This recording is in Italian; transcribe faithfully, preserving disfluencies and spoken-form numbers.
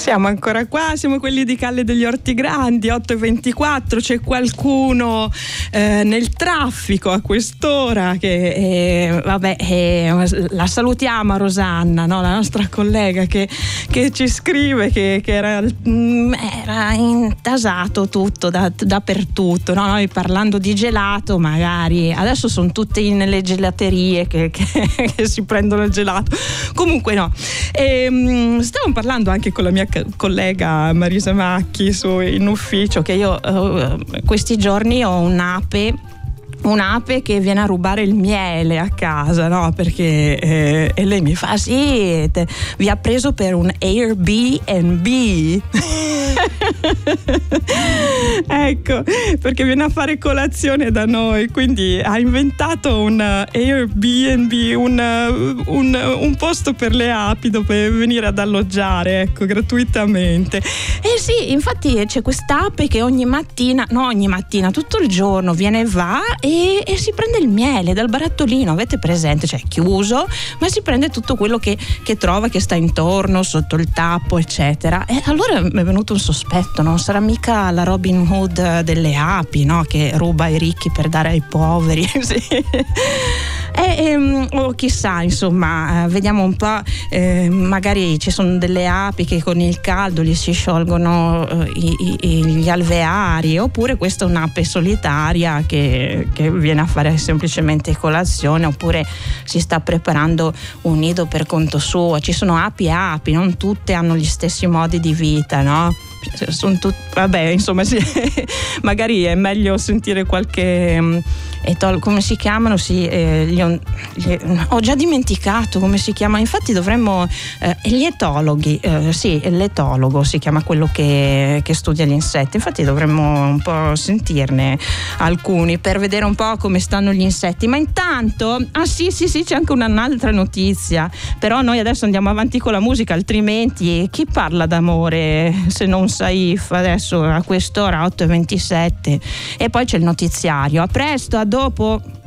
Siamo ancora qua, siamo quelli di Calle degli Orti Grandi, otto e ventiquattro. C'è qualcuno eh, nel traffico a quest'ora che eh, vabbè eh, la salutiamo a Rosanna, no? La nostra collega che, che ci scrive che, che era, mh, era intasato tutto da, dappertutto, no? Noi parlando di gelato magari adesso sono tutte nelle gelaterie che, che, che si prendono il gelato, comunque no. E, mh, stavamo parlando anche con la mia collega Marisa Macchi su, in ufficio, che io uh, questi giorni ho un'ape un'ape che viene a rubare il miele a casa, no? Perché eh, e lei mi fa: sì, te, vi ha preso per un Airbnb. Ecco, perché viene a fare colazione da noi, quindi ha inventato un Airbnb, un, un, un posto per le api dove venire ad alloggiare, ecco, gratuitamente. E sì, infatti c'è quest'ape che ogni mattina, no ogni mattina, tutto il giorno viene e va e, e si prende il miele dal barattolino, avete presente? Cioè è chiuso, ma si prende tutto quello che, che trova, che sta intorno, sotto il tappo, eccetera. E allora mi è venuto un sospetto, non sarà mica la Robin Hood delle api, no? Che ruba ai ricchi per dare ai poveri. Sì. E, e, oh, chissà, insomma, eh, vediamo un po', eh, magari ci sono delle api che con il caldo gli si sciolgono eh, i, i, gli alveari, oppure questa è un'ape solitaria che, che viene a fare semplicemente colazione, oppure si sta preparando un nido per conto suo. Ci sono api e api, non tutte hanno gli stessi modi di vita, no? Sono tut- vabbè, insomma, sì, magari è meglio sentire qualche um, etolo- come si chiamano? Sì, eh, gli on- gli- ho già dimenticato come si chiama. Infatti dovremmo eh, gli etologhi, eh, sì, l'etologo si chiama quello che, che studia gli insetti. Infatti dovremmo un po' sentirne alcuni per vedere un po' come stanno gli insetti. Ma intanto, ah sì, sì, sì, c'è anche un'altra notizia. Però noi adesso andiamo avanti con la musica, altrimenti chi parla d'amore se non Saif adesso a quest'ora, otto e ventisette, e poi c'è il notiziario. A presto, a dopo.